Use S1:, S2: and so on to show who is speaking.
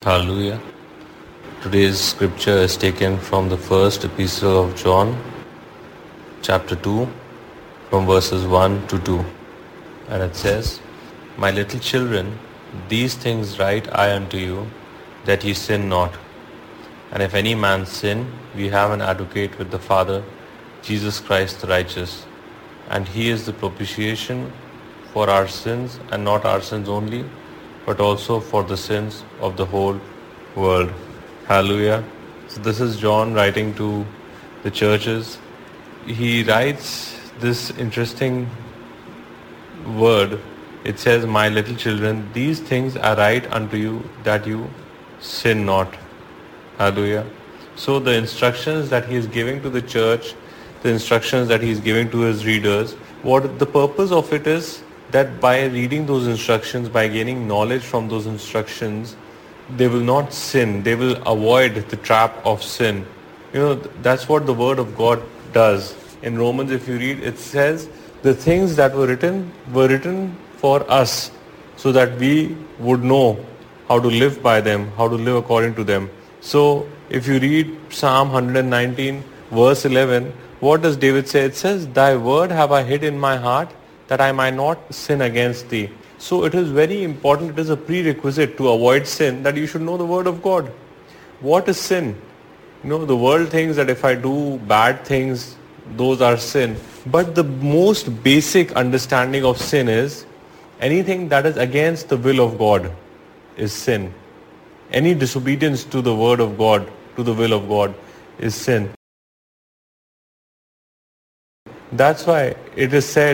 S1: Hallelujah. Today's scripture is taken from the first epistle of John, chapter 2, from verses 1 to 2. And it says, My little children, these things write I unto you, that ye sin not. And if any man sin, we have an advocate with the Father, Jesus Christ the righteous. And he is the propitiation for our sins, and not our sins only, but also for the sins of the whole world. Hallelujah. So this is John writing to the churches. He writes this interesting word. It says, My little children, these things I write unto you, that you sin not. Hallelujah. So the instructions that he is giving to the church, the instructions that he is giving to his readers, what the purpose of it is that by reading those instructions, by gaining knowledge from those instructions, they will not sin. They will avoid the trap of sin. That's what the word of God does. In Romans, if you read, it says the things that were written for us, so that we would know how to live by them, how to live according to them. So if you read Psalm 119 verse 11, what does David say? It says, Thy word have I hid in my heart, that I might not sin against thee. So it is very important, it is a prerequisite to avoid sin, that you should know the word of God. What is sin? The world thinks that if I do bad things, those are sin. But the most basic understanding of sin is anything that is against the will of God is sin. Any disobedience to the word of God, to the will of God, is sin. That's why it is said